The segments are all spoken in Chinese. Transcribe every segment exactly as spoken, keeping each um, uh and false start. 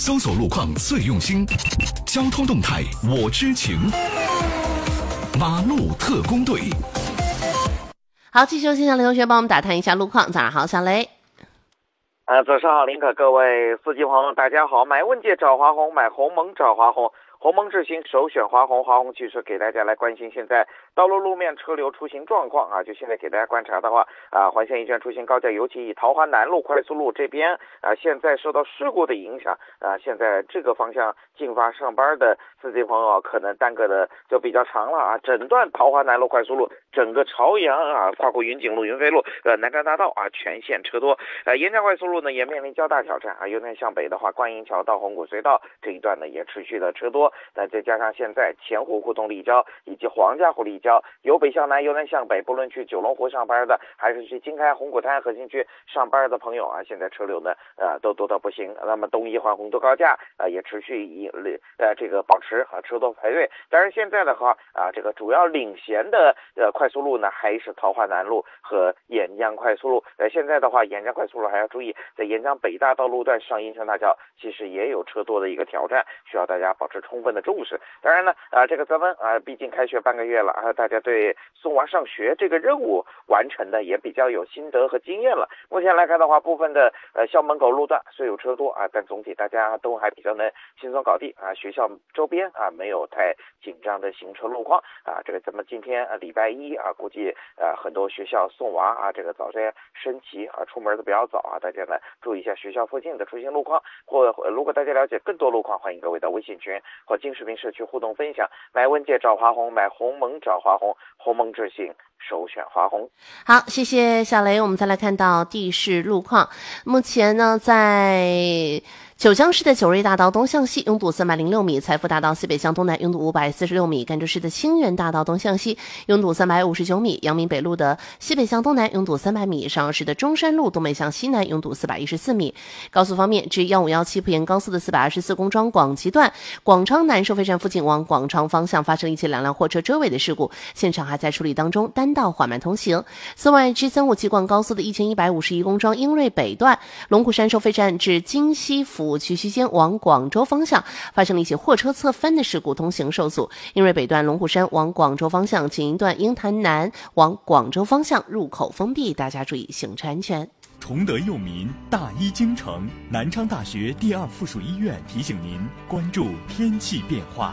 搜索路况最用心，交通动态我知情。马路特工队。 好，继续由现场雷同学帮我们打探一下路况。早上好，小雷。 呃，早上好，林可，各位司机朋友，大家好。买问界找华虹，买鸿蒙找华虹，鸿蒙智行首选华虹。华虹汽车给大家来关心现在道路路面车流出行状况啊。就现在给大家观察的话啊，环线一线出行高架，尤其以桃花南路快速路这边啊，现在受到事故的影响啊，现在这个方向进发上班的司机朋友可能耽搁的就比较长了啊。整段桃花南路快速路，整个朝阳啊，跨过云锦路、云飞路、呃南站大道啊，全线车多。呃，沿江快速路呢也面临较大挑战啊，由南向北的话，观音桥到红谷隧道这一段呢也持续的车多。那再加上现在前湖互动立交以及黄家湖立交，由北向南，由南向北，不论去九龙湖上班的，还是去经开红谷滩核心区上班的朋友啊，现在车流呢呃都多到不行。那么东一环红都高架啊、呃、也持续以呃这个保持啊车多排队。当然现在的话啊，这个主要领衔的呃快速路呢还是桃花南路和沿江快速路。呃现在的话，沿江快速路还要注意，在沿江北大道路段上英雄大桥其实也有车多的一个挑战，需要大家保持充分的重视。当然呢啊、呃、这个咱们啊、呃、毕竟开学半个月了啊，大家对送娃上学这个任务完成的也比较有心得和经验了。目前来看的话，部分的呃校门口路段虽有车多啊，但总体大家都还比较能轻松搞定啊。学校周边啊没有太紧张的行车路况啊。这个咱们今天啊礼拜一啊，估计呃很多学校送娃啊，这个早晨升旗啊，出门的比较早啊，大家呢注意一下学校附近的出行路况。或如果大家了解更多路况，欢迎各位到微信群或金视频社区互动分享。买问界找华虹，买鸿蒙找华虹，鸿蒙智行首选华虹。 好，谢谢小雷。我们再来看到地势路况。目前呢，在九江市的九瑞大道东向西拥堵三百零六米，财富大道西北向东南拥堵五百四十六米，赣州市的清源大道东向西拥堵三百五十九米，阳明北路的西北向东南拥堵三百米，上饶市的中山路东北向西南拥堵四百一十四米。高速方面，至一五一七濮阳高速的四百二十四公庄广吉段广昌南收费站附近往广昌方向发生一起两辆货车追尾的事故，现场还在处理当中，单道缓慢通行。此外，至三五七广高速的一千一百五十一公庄英瑞北段龙虎山收费站至京西府区区间往广州方向发生了一起货车侧翻的事故，通行受阻。英瑞北段龙虎山往广州方向前一段鹰潭南往广州方向入口封闭，大家注意行车安全。 崇德佑民，大医京城，南昌大学第二附属医院提醒您关注天气变化。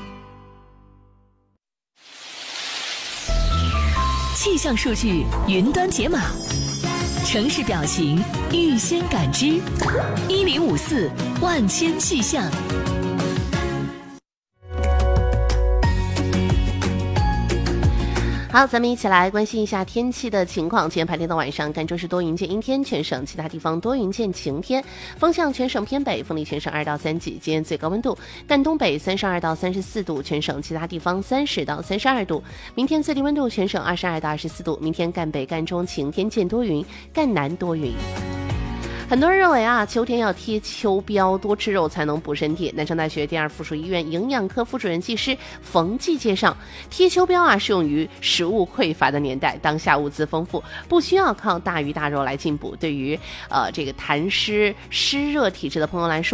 气象数据云端解码，城市表情预先感知，一零五四万千气象。 好，咱们一起来关心一下天气的情况。今天白天到晚上，赣州市多云见阴天，全省其他地方多云见晴天，风向全省偏北，风力全省二到三级。今天最高温度，赣东北三十二到三十四度，全省其他地方三十到三十二度。明天最低温度全省二十二到二十四度。明天赣北、赣中晴天见多云，赣南多云。很多人认为啊，秋天要贴秋膘，多吃肉才能补身体。南昌大学第二附属医院营养科副主任技师冯继介绍，贴秋膘啊，适用于食物匮乏的年代，当下物资丰富，不需要靠大鱼大肉来进补。对于呃这个痰湿湿热体质的朋友来说，